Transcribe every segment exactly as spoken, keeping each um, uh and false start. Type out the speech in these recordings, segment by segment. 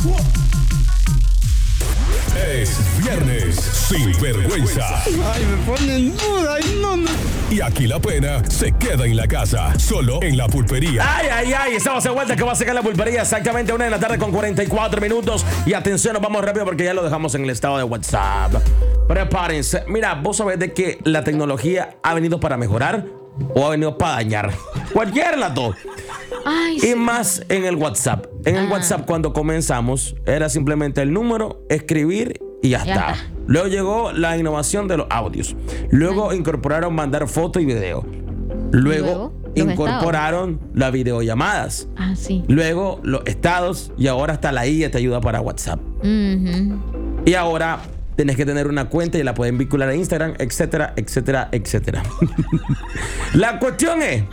Es viernes sin vergüenza. Ay, me ponen duda. Ay, no, no. Y aquí la pena se queda en la casa, solo en La Pulpería. Ay, ay, ay, estamos de vuelta que va a sacar La Pulpería exactamente a una de la tarde con cuarenta y cuatro minutos. Y atención, nos vamos rápido porque ya lo dejamos en el estado de WhatsApp. Prepárense. Mira, vos sabés de que la tecnología ha venido para mejorar o ha venido para dañar. Cualquiera de las dos. Ay, Y sí. más en el WhatsApp. En el Ah. WhatsApp cuando comenzamos era simplemente el número, escribir y ya, Ya está. está. Luego llegó la innovación de los audios. Luego incorporaron mandar foto y video. Luego, Luego, los incorporaron las videollamadas. Ah, sí. Luego los estados y ahora hasta la I A te ayuda para WhatsApp. Ujú. Y ahora tenés que tener una cuenta y la pueden vincular a Instagram, etcétera, etcétera, etcétera. La cuestión es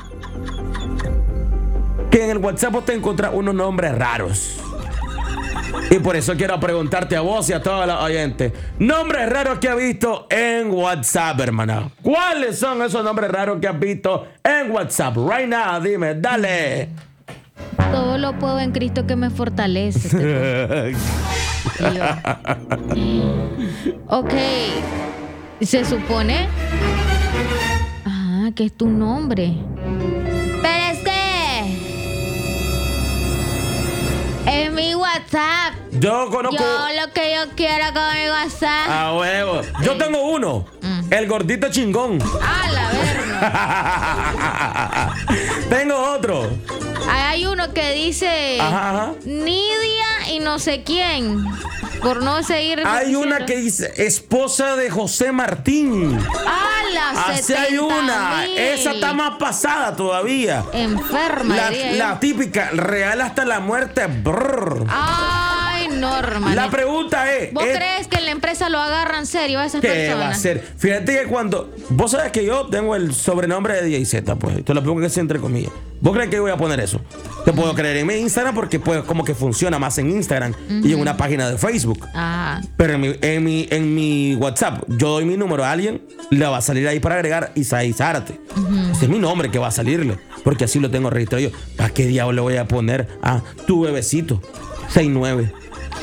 que en el WhatsApp vos te encontrás unos nombres raros. Y por eso quiero preguntarte a vos y a todos los oyentes. Nombres raros que has visto en WhatsApp, hermana. ¿Cuáles son esos nombres raros que has visto en WhatsApp? Right now, dime, dale. Todo lo puedo en Cristo que me fortalece. Y yo, ok. Se supone. Ah, que es tu nombre. Pero es que. Es mi WhatsApp. Yo conozco. Yo lo que yo quiero con mi WhatsApp. A huevo. Yo tengo uno. Mm. El gordito chingón. A la verga. Tengo otro. Hay uno que dice. Ajá, ajá. Nidia y no sé quién. Por no seguir. Hay una diciendo. que dice esposa de José Martín. ¡Hala! Así hay una. setenta mil. Esa está más pasada todavía. Enferma, La, diría yo. la típica, real hasta la muerte. Brr. Ay, Norma. La pregunta es. ¿Vos es- crees que en la empresa lo agarran serio a esas ¿Qué personas? va a ser? Fíjate que cuando. Vos sabés que yo tengo el sobrenombre de D J Z, pues. Te lo pongo que sea entre comillas. ¿Vos crees que yo voy a poner eso? Te puedo creer en mi Instagram porque pues como que funciona más en Instagram y en una página de Facebook. Ah, Pero en mi, en, mi, en mi WhatsApp, yo doy mi número a alguien, le va a salir ahí para agregar Isaí Zárate. Ese es mi nombre que va a salirle, porque así lo tengo registrado yo. ¿Para qué diablo le voy a poner? Ah, tu bebecito, seis nueve.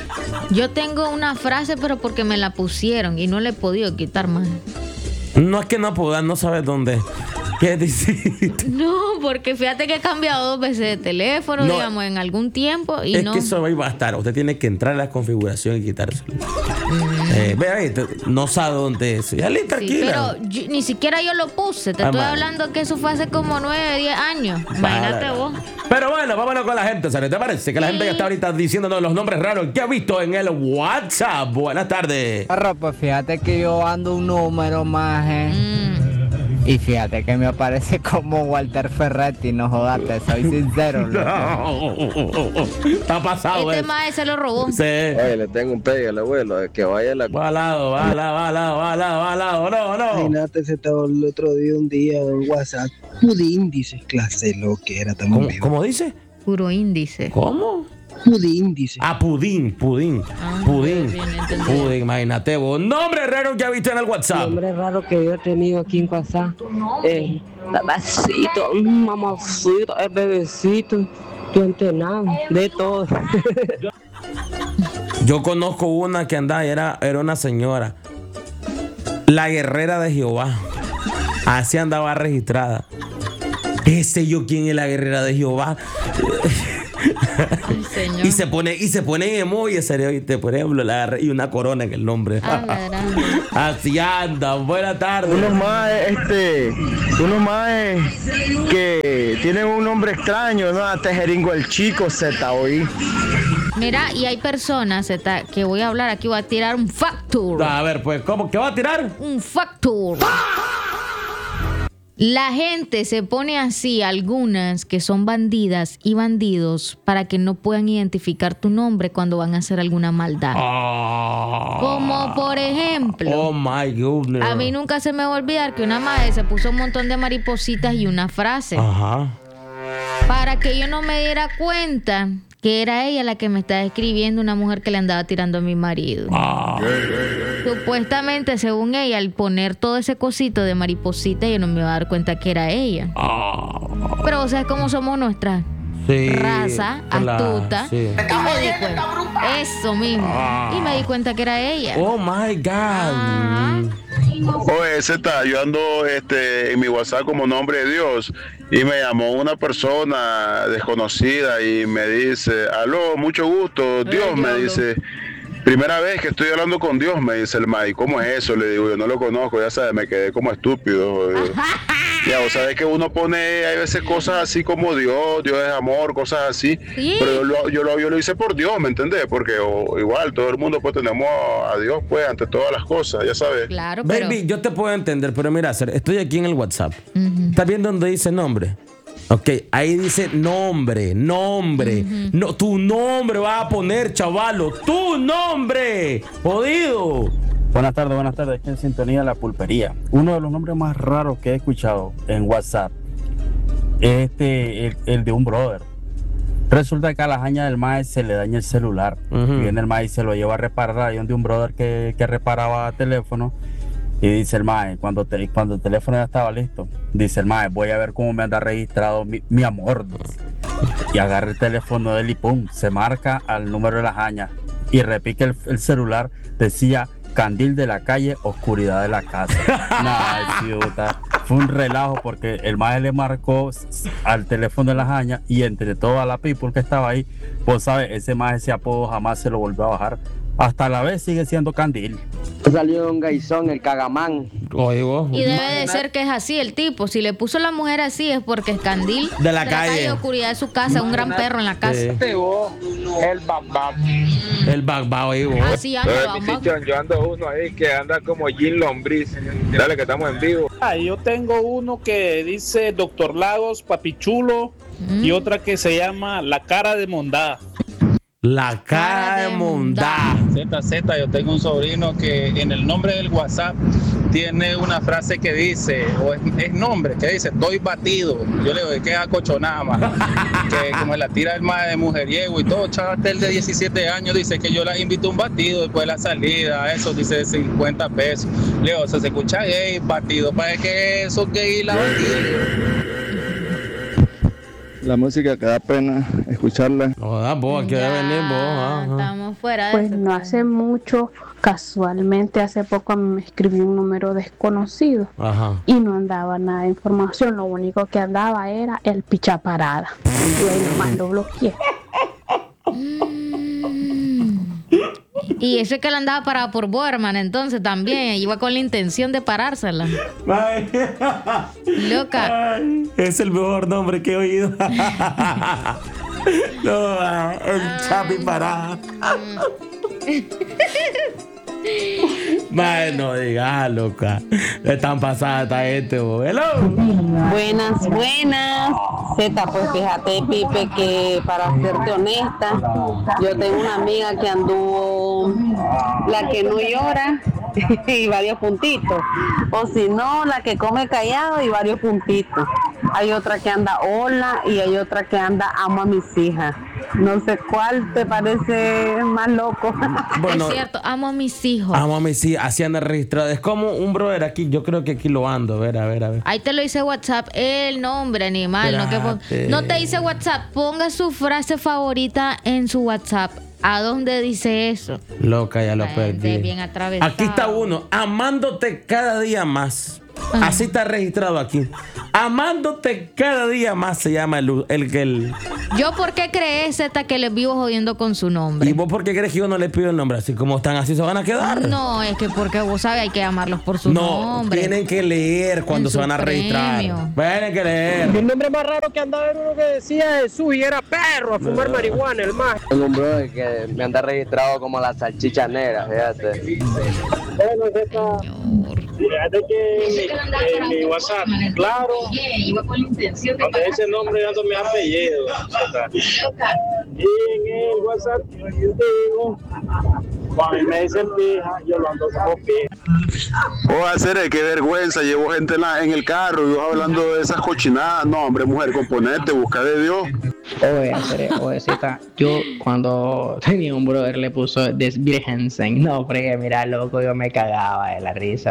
yo tengo una frase, pero porque me la pusieron y no le he podido quitar más. No es que no puedas, no sabes dónde. ¿Qué decir? No, porque fíjate que he cambiado dos veces de teléfono, No. digamos, en algún tiempo y Es no. que eso ahí va a estar. Usted tiene que entrar a la configuración y quitárselo. Eh, ve ahí, te- no sabe dónde es. Ya le Sí, tranquila. pero yo- ni siquiera yo lo puse. Te Ah, estoy man. hablando que eso fue hace como nueve, diez años. Imagínate Para. vos. Pero bueno, vámonos con la gente, ¿sabes? ¿Te parece? Que la Sí. gente ya está ahorita diciéndonos los nombres raros que ha visto en el WhatsApp. Buenas tardes. Perro, pues fíjate que yo ando un número más, ¿eh? Mm. Y fíjate que me aparece como Walter Ferretti, no jodate, soy sincero. loco. Está pasado, Este eh. mae se lo robó. Sí. Oye, le tengo un pegue al abuelo, de que vaya a la... Va al lado, va al lado, va al lado, va al lado, va al lado. No, no. Imagínate, se estaba el otro día, un día en WhatsApp. Pudín, dice, clase lo que era tan ¿Cómo, movido. cómo dice? Puro índice. ¿Cómo? Pudín, dice. Ah, pudín, pudín. Ah, Pudín. bien entendido. Pudín, imagínate vos. Nombre raro que ha visto en el WhatsApp. Nombre raro que yo he tenido aquí en WhatsApp. Eh, bebecito, mm, mamacito, es bebecito, yo entrenado, de todo. Yo conozco una que andaba, era, era una señora. La guerrera de Jehová. Así andaba registrada. ¿Qué sé yo quién es la guerrera de Jehová? Ay, señor. Y se pone, y se pone en emoji, serio, y te, por ejemplo, la guerre- y una corona en el nombre. Ah, la gran. Así andan. Buenas tardes. Unos más, este, unos más que tienen un nombre extraño, ¿no? Hasta Jeringo el Chico, Z, oí. Mira, y hay personas Zeta, que voy a hablar aquí, voy a tirar un factor. A ver, pues, ¿cómo? ¿Qué va a tirar? Un factor. La gente se pone así, algunas que son bandidas y bandidos, para que no puedan identificar tu nombre cuando van a hacer alguna maldad. Ah. Como por ejemplo, Oh my goodness. a mí nunca se me va a olvidar que una madre se puso un montón de maripositas y una frase Ajá. para que yo no me diera cuenta que era ella la que me estaba escribiendo, una mujer que le andaba tirando a mi marido. Ah. Supuestamente, según ella, al poner todo ese cosito de mariposita, yo no me iba a dar cuenta que era ella. Ah. Pero, o sea, ¿cómo somos nuestras? Sí, raza, claro, astuta. sí. Y me di cuenta. Eso mismo. Ah. Y me di cuenta que era ella. Oh my God. Ajá. Oye, Z, yo ando este, en mi WhatsApp como nombre de Dios y me llamó una persona desconocida y me dice, aló, mucho gusto, Dios, me dice, primera vez que estoy hablando con Dios, me dice el Mike, ¿cómo es eso? Le digo, yo no lo conozco, ya sabes, me quedé como estúpido. Ya, vos sabés que uno pone, hay veces cosas así como Dios, Dios es amor, cosas así, Sí. pero yo lo, yo, lo, yo lo hice por Dios, ¿me entendés? Porque o, igual todo el mundo pues tenemos a Dios pues ante todas las cosas, ya sabes. Claro, pero. Baby, yo te puedo entender, pero mira, Ser, estoy aquí en el WhatsApp. ¿Estás viendo donde dice nombre? Ok, ahí dice nombre, nombre. No, tu nombre vas a poner, chavalo. Tu nombre. Jodido. Buenas tardes, buenas tardes. Aquí en sintonía La Pulpería. Uno de los nombres más raros que he escuchado en WhatsApp es este, el, el de un brother. Resulta que a la jaña del mae se le daña el celular. Ujú. Viene el mae y se lo lleva a reparar. Hay un de un brother que, que reparaba teléfono. Y dice el mae, cuando, te, cuando el teléfono ya estaba listo, dice el mae, voy a ver cómo me anda registrado mi, mi amor. Y agarra el teléfono de él y pum, se marca al número de la jaña. Y repique el, el celular, decía candil de la calle, oscuridad de la casa. Nah, ciuta. Fue un relajo porque el mae le marcó al teléfono de la jaña y entre toda la people que estaba ahí, pues sabes, ese mae, ese apodo jamás se lo volvió a bajar. Hasta la vez sigue siendo candil. Salió un gaizón, el cagamán. Oye, vos. Y debe de ser que es así el tipo. Si le puso la mujer así es porque es candil De la calle. oscuridad de su casa, un gran perro en la casa. Sí. El bambam. El bagbao ahí, vos. Así anda, vamos. Yo ando uno ahí que anda como Jim Lombriz. Dale que estamos en vivo. Ah, yo tengo uno que dice Doctor Lagos, Papichulo, Mm. y otra que se llama La Cara de Mondá. La cara de mondá. Z, Z, yo tengo un sobrino que en el nombre del WhatsApp tiene una frase que dice, o es, es nombre, que dice, estoy batido. Yo le digo, ¿qué es acochonada, más? Que como la tira el más de mujeriego y todo, chaval, el de diecisiete años dice que yo la invito a un batido después de la salida, eso dice cincuenta pesos. Le digo, o sea, se escucha gay, batido, ¿para qué eso gay la batida? La música que da pena escucharla. No, da vos, aquí debe venir vos. Ya, Ajá. estamos fuera de Pues este no hace mucho, casualmente hace poco me escribió un número desconocido Ajá. y no andaba nada de información, lo único que andaba era el pichaparada. Y ahí nomás lo bloqueé. Y ese que le andaba parado por Borman, entonces también iba con la intención de parársela. Ay. Loca. Ay, es el mejor nombre que he oído. No, ah, el Chapi Pará. Bueno, diga, loca. Están pasadas esta gente, bo. Hello. Buenas, buenas. Z, pues fíjate, Pipe, que para serte honesta, yo tengo una amiga que anduvo la que no llora y varios puntitos. O si no, la que come callado y varios puntitos. Hay otra que anda hola y hay otra que anda amo a mis hijas. No sé cuál te parece más loco. Bueno, es cierto, amo a mis hijos. amo a mí, sí, así anda registrado. Es como un brother aquí, yo creo que aquí lo ando. A ver, a ver, a ver. Ahí te lo dice WhatsApp, el nombre animal. No, que pon- Espérate. no te dice WhatsApp, ponga su frase favorita en su WhatsApp. ¿A dónde dice eso? Loca, ya lo La gente perdí. bien atravesada. Aquí está uno, amándote cada día más. Ah. Así está registrado aquí. Amándote cada día más se llama el el que el. Yo, ¿por qué creé Z que les vivo jodiendo con su nombre? ¿Y vos por qué crees que yo no le pido el nombre? Así como están, así se van a quedar. No, es que porque vos sabes, hay que llamarlos por su No, nombre. tienen que leer cuando En se su van a registrar. premio. Tienen que leer. El nombre más raro que andaba era uno que decía Jesús y era perro a fumar marihuana, el más. Tengo un brother que me anda registrado como la salchicha negra, fíjate. Bueno, Z, fíjate que en mi, en mi WhatsApp, claro, donde ese nombre dando mi apellido. Z. Y en el WhatsApp yo digo, cuando me dicen pija, yo lo ando como pija. O hacer qué vergüenza, llevo gente en, la- en el carro y vos hablando de esas cochinadas. No, hombre, mujer, componente, busca de Dios. Oye, André, oye, Zeta, yo cuando tenía un brother le puso desvirgensen. No, porque mira, loco, yo me cagaba de la risa.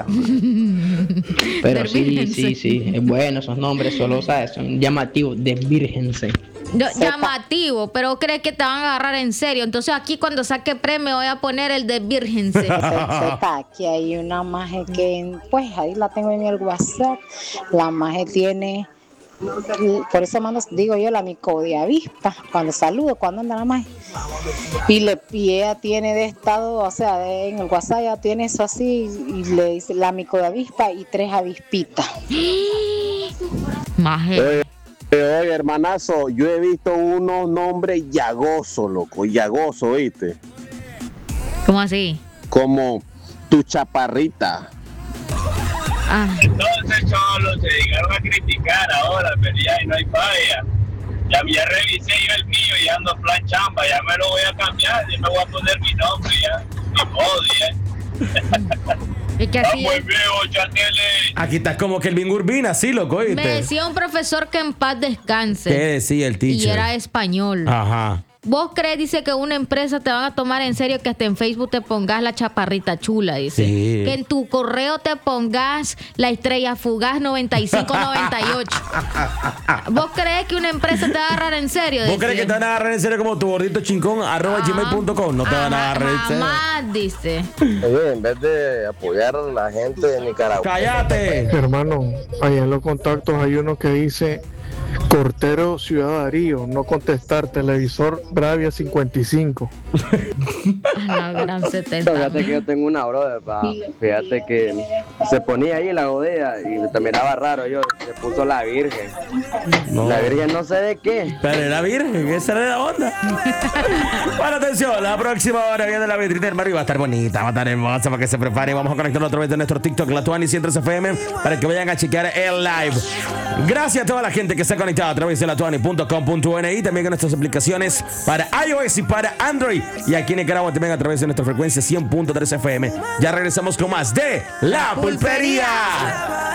Pero sí, sí, sí, es bueno esos nombres, solo, ¿sabes? Son llamativos, desvirgensen. No, llamativo, pero crees que te van a agarrar en serio. Entonces aquí cuando saque premio voy a poner el de Virgen. Zeta, aquí hay una maje que, pues ahí la tengo en el WhatsApp. La maje tiene, por eso mando, digo yo, la mico de avispa. Cuando saludo, cuando anda la maje. Y, le, y ella tiene de estado, o sea, de, en el WhatsApp ya tiene eso así. Y le dice la mico de avispa y tres avispitas. Maje. Oye, oye, hermanazo, yo he visto unos nombres llagosos, loco, llagoso, ¿viste? ¿Cómo así? Como tu chaparrita. Ah. Entonces, cholos, se llegaron a criticar ahora, pero ya no hay falla. Ya, ya revisé yo el mío y ando plan chamba, ya me lo voy a cambiar, ya me voy a poner mi nombre ya. Ni modo, ya. Es que así es. Aquí estás como que el Kelvin Urbina, sí, loco, ¿oíste? Me decía un profesor que en paz descanse. ¿Qué decía el teacher? Y era español. Ajá. ¿Vos crees, dice, que una empresa te van a tomar en serio que hasta en Facebook te pongas la chaparrita chula, dice? Sí. Que en tu correo te pongas la estrella fugaz noventa y cinco noventa y ocho. ¿Vos crees que una empresa te va a agarrar en serio? ¿Vos Dice. crees que te van a agarrar en serio como tu gordito chincón arroba gmail punto com? No te van a agarrar en serio. Jamás, dice. Oye, en vez de apoyar a la gente de Nicaragua. ¡Cállate! Hermano, allá en los contactos hay uno que dice Cortero Ciudad Darío, no contestar, televisor Bravia cincuenta y cinco. La gran setenta. Fíjate que yo tengo una brother, pa. Fíjate que se ponía ahí la godea y te miraba raro yo, se puso la Virgen. No. La Virgen no sé de qué. Pero era virgen, esa era la onda. Bueno, atención, la próxima hora viene la vitrina del Mario y va a estar bonita, va a estar hermosa para que se prepare. Vamos a conectarlo a través de nuestro TikTok, La Tuani ciento tres F M, para que vayan a chequear el live. Gracias a toda la gente que se ha conectado a través de la tuani punto com punto n y también con nuestras aplicaciones para iOS y para Android. Y aquí en Nicaragua también a través de nuestra frecuencia cien punto tres F M. Ya regresamos con más de La Pulpería.